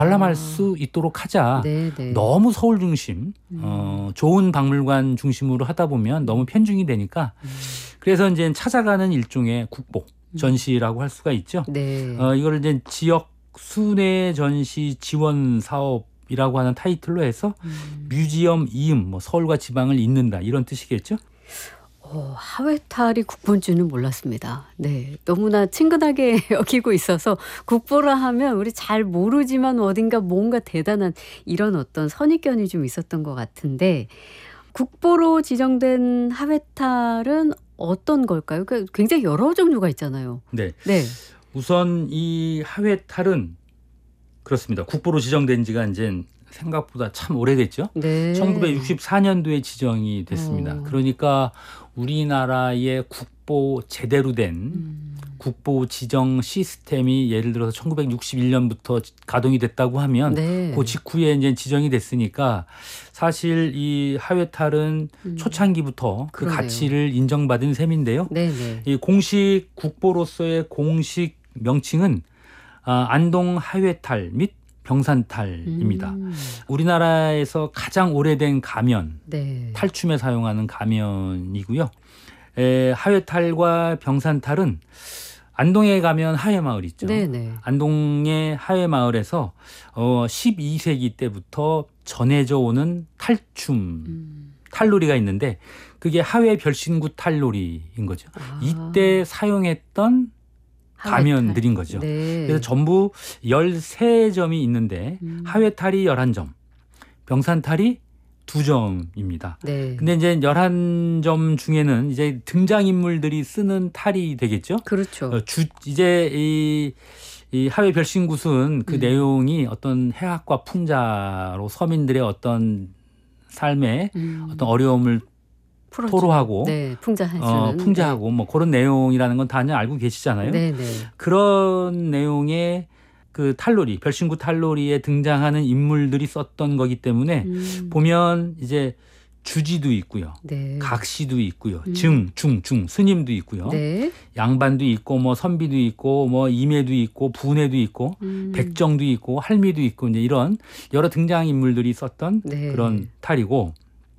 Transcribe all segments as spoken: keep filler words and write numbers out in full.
관람할 아. 수 있도록 하자. 네네. 너무 서울 중심, 음. 어, 좋은 박물관 중심으로 하다 보면 너무 편중이 되니까 음. 그래서 이제 찾아가는 일종의 국보 전시라고 할 수가 있죠. 네. 어, 이걸 이제 지역 순회 전시 지원 사업이라고 하는 타이틀로 해서 음. 뮤지엄 이음, 뭐 서울과 지방을 잇는다 이런 뜻이겠죠. 어, 하회탈이 국보인지는 몰랐습니다. 네, 너무나 친근하게 여기고 있어서 국보라 하면 우리 잘 모르지만 어딘가 뭔가 대단한 이런 어떤 선입견이 좀 있었던 것 같은데 국보로 지정된 하회탈은 어떤 걸까요? 그러니까 굉장히 여러 종류가 있잖아요. 네. 네. 우선 이 하회탈은 그렇습니다. 국보로 지정된 지가 이제 생각보다 참 오래됐죠. 네. 천구백육십사 년도에 지정이 됐습니다. 어. 그러니까 우리나라의 국보 제대로 된 음. 국보 지정 시스템이 예를 들어서 천구백육십일 년부터 가동이 됐다고 하면 네. 그 직후에 이제 지정이 됐으니까 사실 이 하회탈은 음. 초창기부터 그 그러네요. 가치를 인정받은 셈인데요. 네네. 이 공식 국보로서의 공식 명칭은 아, 안동 하회탈 및 병산탈입니다. 음. 우리나라에서 가장 오래된 가면, 네. 탈춤에 사용하는 가면이고요. 에, 하회탈과 병산탈은 안동에 가면 하회마을 있죠. 네네. 안동의 하회마을에서 어, 십이 세기 때부터 전해져 오는 탈춤, 음. 탈놀이가 있는데 그게 하회 별신구 탈놀이인 거죠. 아. 이때 사용했던 가면들인 거죠. 네. 그래서 전부 열세 점이 있는데 음. 하회탈이 열한 점, 병산탈이 두 점입니다. 네. 근데 이제 열한 점 중에는 이제 등장인물들이 쓰는 탈이 되겠죠. 그렇죠. 어, 주, 이제 이, 이 하회 별신굿은 그 음. 내용이 어떤 해학과 풍자로 서민들의 어떤 삶에 음. 어떤 어려움을 풀어주는, 토로하고 네, 풍자해주는. 어, 풍자하고 뭐 그런 내용이라는 건 다들 알고 계시잖아요. 네, 네. 그런 내용의 그 탈놀이, 별신구 탈놀이에 등장하는 인물들이 썼던 거기 때문에 음. 보면 이제 주지도 있고요. 네. 각시도 있고요. 음. 증, 중, 중, 스님도 있고요. 네. 양반도 있고 뭐 선비도 있고 뭐 임해도 있고 분해도 있고 음. 백정도 있고 할미도 있고 이제 이런 여러 등장 인물들이 썼던 네. 그런 탈이고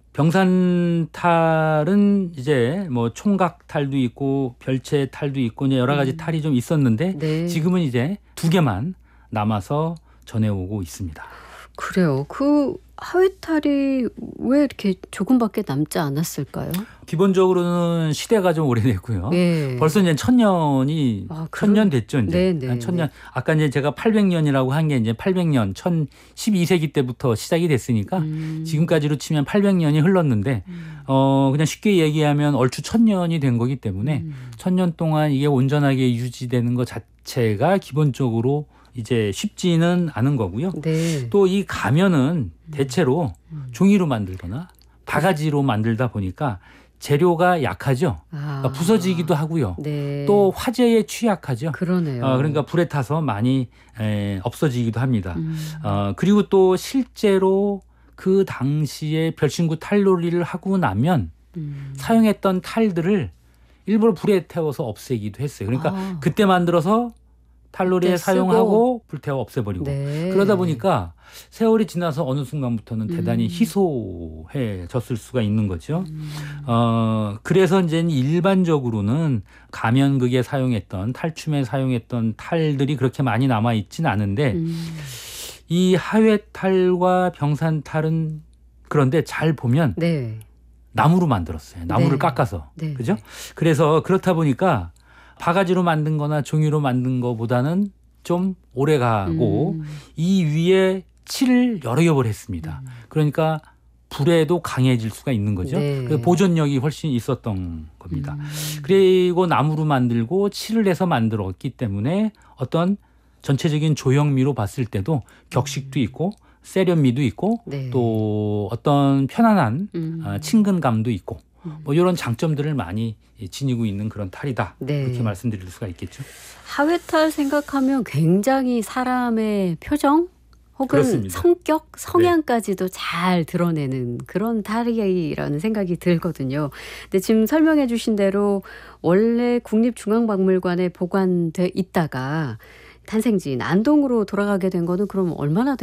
병산탈은 이제 뭐 총각탈도 있고 별채탈도 있고 이제 여러 가지 음. 탈이 좀 있었는데 네. 지금은 이제 두 개만 남아서 전해오고 있습니다. 그래요. 그 하회탈이 왜 이렇게 조금밖에 남지 않았을까요? 기본적으로는 시대가 좀 오래됐고요. 네. 벌써 이제 천년이 아, 그럼- 천년 됐죠. 이제 네, 네, 한 천년. 네. 아까 이제 제가 팔백 년이라고 한 게 이제 팔백 년, 천십이 세기 때부터 시작이 됐으니까 음. 지금까지로 치면 팔백 년이 흘렀는데 음. 어 그냥 쉽게 얘기하면 얼추 천년이 된 거기 때문에 음. 천년 동안 이게 온전하게 유지되는 것 자체가 기본적으로 이제 쉽지는 않은 거고요. 네. 또 이 가면은 대체로 음. 종이로 만들거나 바가지로 만들다 보니까 재료가 약하죠. 아. 그러니까 부서지기도 하고요. 네. 또 화재에 취약하죠. 그러네요. 어, 그러니까 불에 타서 많이 에, 없어지기도 합니다. 음. 어, 그리고 또 실제로 그 당시에 별신구 탈놀이를 하고 나면 음. 사용했던 탈들을 일부러 불에 태워서 없애기도 했어요. 그러니까 아. 그때 만들어서 탈놀이에 그때 쓰고. 사용하고 불태워 없애버리고 네. 그러다 보니까 세월이 지나서 어느 순간부터는 대단히 음. 희소해졌을 수가 있는 거죠. 음. 어, 그래서 이제 일반적으로는 가면극에 사용했던 탈춤에 사용했던 탈들이 그렇게 많이 남아있진 않은데 음. 이 하회탈과 병산탈은 그런데 잘 보면 네. 나무로 만들었어요. 나무를 네. 깎아서. 네. 그죠? 그래서 그렇다 보니까 바가지로 만든 거나 종이로 만든 거보다는 좀 오래 가고 음. 이 위에 칠을 여러 겹을 했습니다. 음. 그러니까 불에도 강해질 수가 있는 거죠. 네. 그래서 보존력이 훨씬 있었던 겁니다. 음. 그리고 나무로 만들고 칠을 해서 만들었기 때문에 어떤 전체적인 조형미로 봤을 때도 격식도 있고 세련미도 있고 네. 또 어떤 편안한 음. 아, 친근감도 있고 음. 뭐 이런 장점들을 많이 지니고 있는 그런 탈이다. 네. 그렇게 말씀드릴 수가 있겠죠. 하회탈 생각하면 굉장히 사람의 표정 혹은 그렇습니다. 성격, 성향까지도 잘 드러내는 그런 탈이라는 생각이 들거든요. 근데 지금 설명해 주신 대로 원래 국립중앙박물관에 보관돼 있다가 탄생지인 안동으로 돌아가게 된 거는 그럼 얼마나